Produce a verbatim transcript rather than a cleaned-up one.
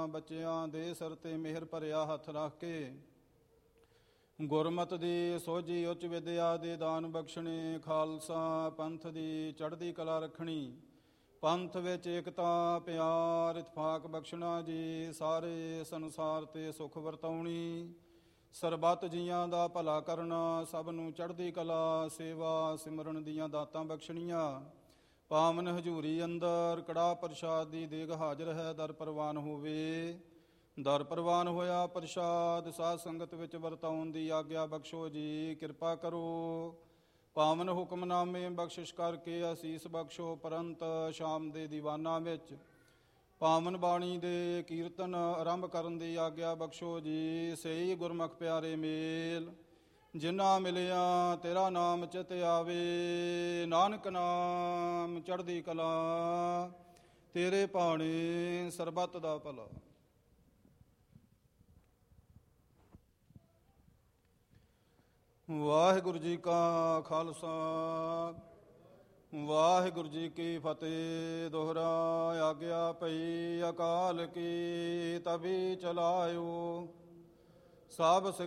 ਬੱਚਿਆਂ ਦੇ ਸਿਰ 'ਤੇ ਮਿਹਰ ਭਰਿਆ ਹੱਥ ਰੱਖ ਕੇ ਗੁਰਮਤਿ ਦੀ ਸੋਝੀ ਉੱਚ ਵਿਦਿਆ ਦੇ ਦਾਨ ਬਖਸ਼ਣੇ, ਖਾਲਸਾ ਪੰਥ ਦੀ ਚੜ੍ਹਦੀ ਕਲਾ ਰੱਖਣੀ, ਪੰਥ ਵਿੱਚ ਏਕਤਾ ਪਿਆਰ ਇਤਫਾਕ ਬਖਸ਼ਣਾ ਜੀ, ਸਾਰੇ ਸੰਸਾਰ 'ਤੇ ਸੁੱਖ ਵਰਤਾਉਣੀ, ਸਰਬੱਤ ਜੀਆਂ ਦਾ ਭਲਾ ਕਰਨਾ, ਸਭ ਨੂੰ ਚੜ੍ਹਦੀ ਕਲਾ ਸੇਵਾ ਸਿਮਰਨ ਦੀਆਂ ਦਾਤਾਂ ਬਖਸ਼ਣੀਆਂ। ਪਾਵਨ ਹਜ਼ੂਰੀ ਅੰਦਰ ਕੜਾਹ ਪ੍ਰਸ਼ਾਦ ਦੀ ਦੇਗ ਹਾਜ਼ਰ ਹੈ, ਦਰ ਪ੍ਰਵਾਨ ਹੋਵੇ। ਦਰ ਪ੍ਰਵਾਨ ਹੋਇਆ ਪ੍ਰਸ਼ਾਦ ਸਾਧ ਸੰਗਤ ਵਿੱਚ ਵਰਤਾਉਣ ਦੀ ਆਗਿਆ ਬਖਸ਼ੋ ਜੀ, ਕਿਰਪਾ ਕਰੋ। ਪਾਵਨ ਹੁਕਮਨਾਮੇ ਬਖਸ਼ਿਸ਼ ਕਰਕੇ ਅਸੀਸ ਬਖਸ਼ੋ, ਪਰੰਤ ਸ਼ਾਮ ਦੇ ਦੀਵਾਨਾਂ ਵਿੱਚ ਪਾਵਨ ਬਾਣੀ ਦੇ ਕੀਰਤਨ ਆਰੰਭ ਕਰਨ ਦੀ ਆਗਿਆ ਬਖਸ਼ੋ ਜੀ। ਸਹੀ ਗੁਰਮੁਖ ਪਿਆਰੇ ਮੇਲ ਜਿਨ੍ਹਾਂ ਮਿਲਿਆ ਤੇਰਾ ਨਾਮ ਚਿਤ ਆਵੇ, ਨਾਨਕ ਨਾਮ ਚੜ੍ਹਦੀ ਕਲਾ ਤੇਰੇ ਭਾਣੇ ਸਰਬੱਤ ਦਾ ਭਲਾ। ਵਾਹਿਗੁਰੂ ਜੀ ਕਾ ਖਾਲਸਾ ਵਾਹਿਗੁਰੂ ਜੀ ਕੀ ਫਤਿਹ। ਦੋਹਰਾ ਆਗਿਆ ਪਈ ਅਕਾਲ ਕੀ ਤਭੀ ਚਲਾਇਓ, ਸਭ ਸਿੱਖ